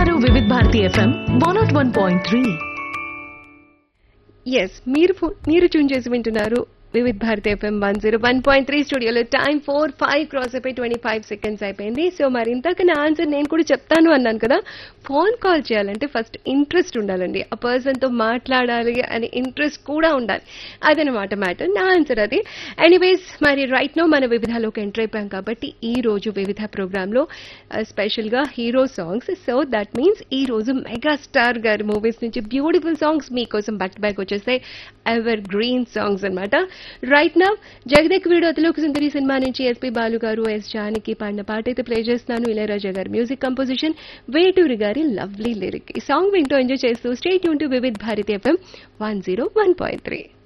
వింటున్నారు వివిధ Bharati FM 101.3. Yes మీరు ట్యూన్ చేసి వింటున్నారు వివిధ్ భారతి ఎఫ్ఎం 101.3 స్టూడియోలో టైం 4:05 క్రాస్ అయిపోయి 25 సెకండ్స్ అయిపోయింది. సో మరి ఇంతక నా ఆన్సర్ నేను కూడా చెప్తాను అన్నాను కదా. ఫోన్ కాల్ చేయాలంటే ఫస్ట్ ఇంట్రెస్ట్ ఉండాలండి, ఆ పర్సన్తో మాట్లాడాలి అని ఇంట్రెస్ట్ కూడా ఉండాలి. అదనమాట మ్యాటర్. నా ఆన్సర్ అది. ఎనీవేస్ మరి రైట్ నో మన వివిధలోకి ఎంటర్ అయిపోయాం కాబట్టి ఈ రోజు వివిధ ప్రోగ్రాంలో స్పెషల్గా hero songs. So that means ఈ రోజు మెగాస్టార్ గారి మూవీస్ నుంచి బ్యూటిఫుల్ సాంగ్స్ మీకోసం బ్యాక్ టు బ్యాక్ వచ్చేస్తాయి. ఎవర్ గ్రీన్ సాంగ్స్ అనమాట. రైట్ నౌ జగదేక్ వీడు అతిలోక సుందరి సినిమా నుంచి ఎస్పీ బాలు గారు, ఎస్ జానకి పాడిన పాట అయితే ప్లే చేస్తున్నాను. ఇళయరాజా గారి మ్యూజిక్ కంపోజిషన్, వేటూరి గారి లవ్లీ లిరిక్. ఈ సాంగ్ వింటూ ఎంజాయ్ చేస్తూ stay tune to Vividh Bharati FM 101.3.